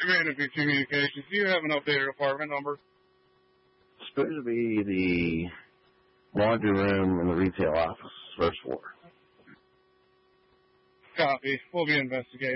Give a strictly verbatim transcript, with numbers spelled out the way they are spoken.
Management Communications, do you have an updated apartment number? It's going to be the laundry room and the retail office, first floor. Copy. We'll be investigating.